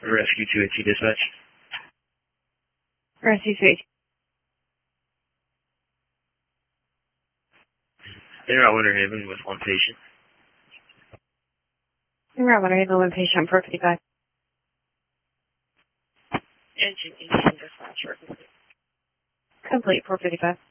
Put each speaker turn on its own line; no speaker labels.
Rescue 282 dispatch.
Rescue 282.
They're at Winter Haven with one patient.
We're at Winter Haven, one patient, 455.
Engine 18 dispatch.
Complete, 455.